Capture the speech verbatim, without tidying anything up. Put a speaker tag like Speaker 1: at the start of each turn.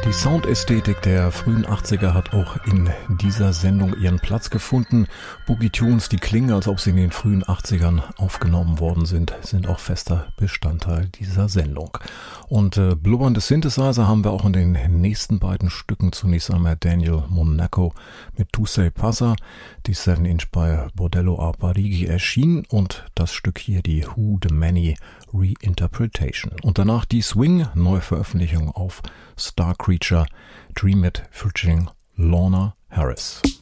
Speaker 1: Die Soundästhetik der frühen achtziger hat auch in dieser Sendung ihren Platz gefunden. Boogie Tunes, die klingen, als ob sie in den frühen achtzigern aufgenommen worden sind, sind auch fester Bestandteil dieser Sendung. Und äh, blubbernde Synthesizer haben wir auch in den nächsten beiden Stücken. Zunächst einmal Daniel Monaco mit Tu Sei Passa, die seven inch bei Bordello a Parigi erschien, und das Stück hier die Who the Many Reinterpretation. Und danach die Swing, Neuveröffentlichung auf Star Creature, Dream It featuring Lorna Harris.